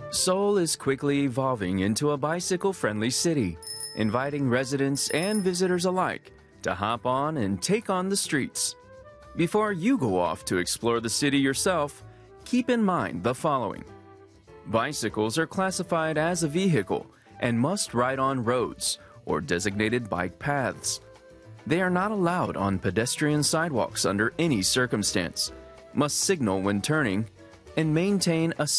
Seoul is quickly evolving into a bicycle-friendly city, inviting residents and visitors alike to hop on and take on the streets. Before you go off to explore the city yourself, keep in mind the following. Bicycles are classified as a vehicle and must ride on roads or designated bike paths. They are not allowed on pedestrian sidewalks under any circumstance, must signal when turning, and maintain a